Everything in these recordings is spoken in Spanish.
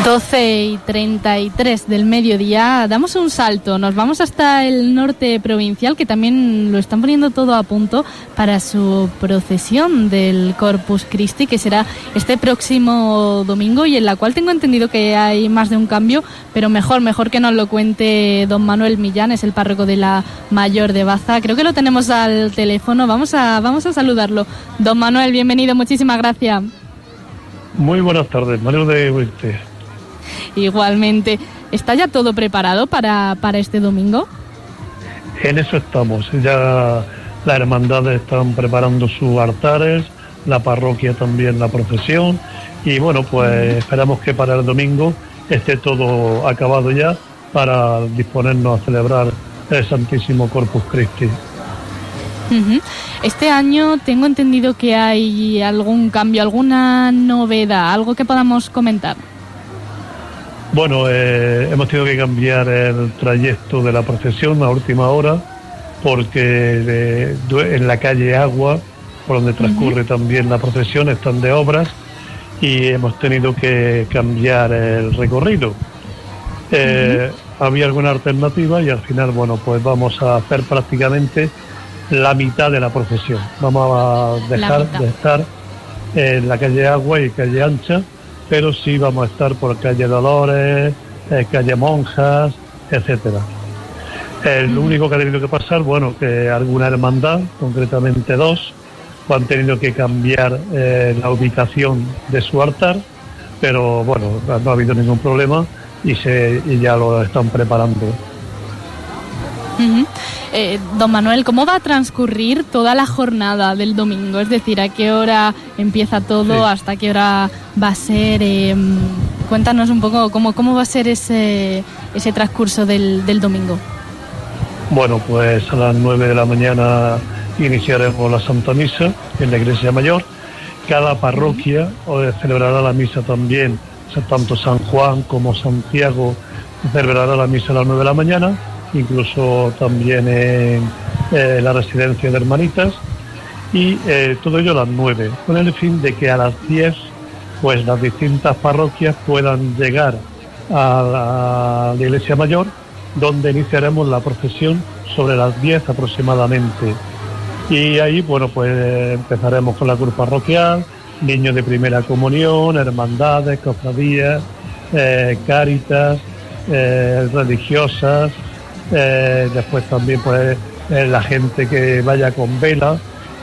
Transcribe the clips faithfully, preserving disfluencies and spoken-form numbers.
doce y treinta y tres del mediodía, damos un salto, nos vamos hasta el norte provincial, que también lo están poniendo todo a punto para su procesión del Corpus Christi, que será este próximo domingo y en la cual tengo entendido que hay más de un cambio, pero mejor, mejor que nos lo cuente don Manuel Millán, es el párroco de la Mayor de Baza. Creo que lo tenemos al teléfono, vamos a, vamos a saludarlo. Don Manuel, bienvenido, muchísimas gracias. Muy buenas tardes, Manuel de Oeste. Igualmente. ¿Está ya todo preparado para, para este domingo? En eso estamos. Ya las hermandades están preparando sus altares, la parroquia también la procesión, y bueno, pues uh-huh. esperamos que para el domingo esté todo acabado ya para disponernos a celebrar el Santísimo Corpus Christi. Uh-huh. Este año tengo entendido que hay algún cambio, alguna novedad, algo que podamos comentar. Bueno, eh, hemos tenido que cambiar el trayecto de la procesión a última hora porque de, de, en la calle Agua, por donde transcurre uh-huh. también la procesión, están de obras y hemos tenido que cambiar el recorrido. Eh, uh-huh. Había alguna alternativa y al final, bueno, pues vamos a hacer prácticamente la mitad de la procesión. Vamos a dejar de estar en la calle Agua y calle Ancha, pero sí vamos a estar por calle Dolores, eh, calle Monjas, etcétera. Eh, lo único que ha tenido que pasar, bueno, que alguna hermandad, concretamente dos, pues han tenido que cambiar eh, la ubicación de su altar, pero bueno, no ha habido ningún problema y, se, y ya lo están preparando. Uh-huh. Eh, don Manuel, ¿cómo va a transcurrir toda la jornada del domingo? Es decir, ¿a qué hora empieza todo? Sí. ¿Hasta qué hora va a ser? Eh, cuéntanos un poco cómo, cómo va a ser ese, ese transcurso del, del domingo. Bueno, pues a las nueve de la mañana iniciaremos la Santa Misa en la Iglesia Mayor. Cada parroquia uh-huh. celebrará la misa también, o sea, tanto San Juan como Santiago celebrará la misa a las nueve de la mañana, incluso también en eh, la residencia de hermanitas, y eh, todo ello a las nueve, con el fin de que a las diez pues las distintas parroquias puedan llegar a la, a la Iglesia Mayor, donde iniciaremos la procesión sobre las diez aproximadamente. Y ahí, bueno, pues empezaremos con la cruz parroquial, niños de primera comunión, hermandades, cofradías, eh, cáritas, eh, religiosas. Eh, después también pues eh, la gente que vaya con vela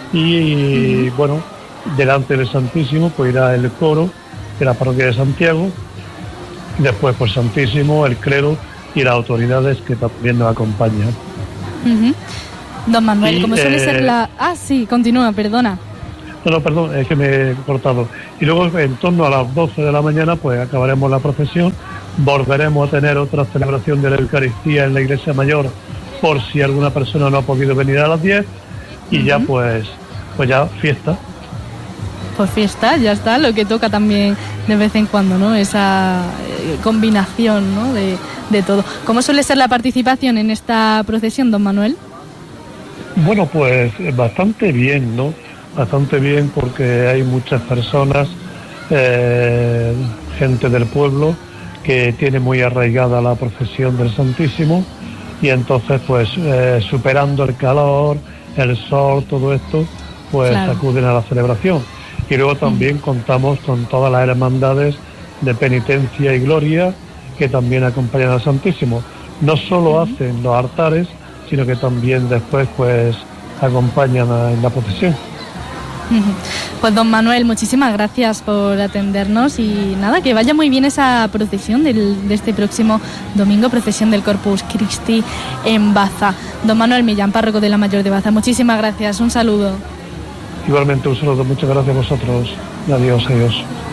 y uh-huh. bueno, delante del Santísimo pues irá el coro de la parroquia de Santiago, después pues Santísimo, el clero y las autoridades que también nos acompañan. Uh-huh. Don Manuel, y, ¿cómo suele eh, ser la...? Ah, sí, continúa, perdona. No, no, perdón, es que me he cortado. Y luego en torno a las doce de la mañana pues acabaremos la procesión. Volveremos a tener otra celebración de la Eucaristía en la Iglesia Mayor por si alguna persona no ha podido venir a las diez y uh-huh. ya pues pues ya fiesta. Pues fiesta, ya está, lo que toca también de vez en cuando, ¿no? Esa eh, combinación, ¿no? de, de todo. ¿Cómo suele ser la participación en esta procesión, don Manuel? Bueno, pues bastante bien, ¿no? Bastante bien porque hay muchas personas, eh, gente del pueblo, que tiene muy arraigada la procesión del Santísimo y entonces pues eh, superando el calor, el sol, todo esto, pues claro. acuden a la celebración. Y luego también mm. contamos con todas las hermandades de penitencia y gloria que también acompañan al Santísimo. No solo mm. hacen los altares, sino que también después pues acompañan a, en la procesión. Pues don Manuel, muchísimas gracias por atendernos y nada, que vaya muy bien esa procesión del, de este próximo domingo, procesión del Corpus Christi en Baza. Don Manuel Millán, párroco de la Mayor de Baza, muchísimas gracias, un saludo. Igualmente un saludo, muchas gracias a vosotros, adiós, adiós.